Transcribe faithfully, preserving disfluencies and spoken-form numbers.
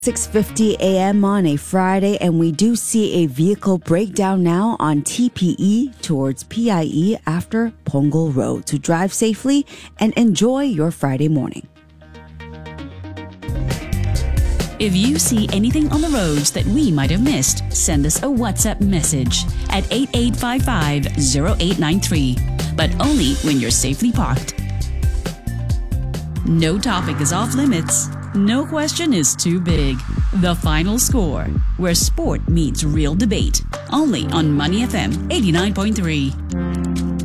six fifty a.m. on a Friday, and we do see a vehicle breakdown now on T P E towards P I E after Punggol Road. To drive safely and enjoy your Friday morning. If you see anything on the roads that we might have missed, send us a WhatsApp message at eight eight five five zero eight nine three, but only when you're safely parked. No topic is off limits. No question is too big. The Final Score, where sport meets real debate. Only on Money F M eighty-nine point three.